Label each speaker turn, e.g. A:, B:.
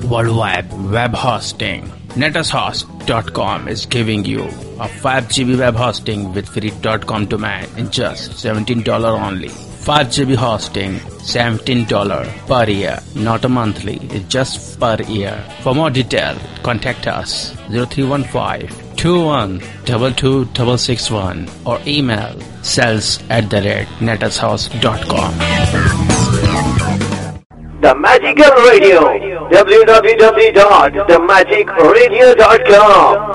A: worldwide web hosting. NetAsHost.com is giving you a 5 GB web hosting with free .com domain in just $17 only. 5 GB hosting, $17 per year, not a monthly, it's just per year. For more detail, contact us 0315-2122-661 or email sales@netashouse.com.
B: The Magical Radio, www.themagicradio.com.